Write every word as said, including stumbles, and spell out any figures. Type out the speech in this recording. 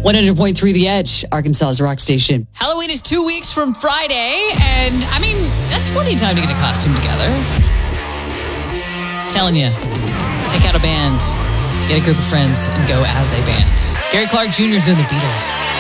one hundred point three The Edge, Arkansas's rock station. Halloween is two weeks from Friday, and I mean, that's plenty of time to get a costume together. Telling you, pick out a band, get a group of friends, and go as a band. Gary Clark Junior is doing the Beatles.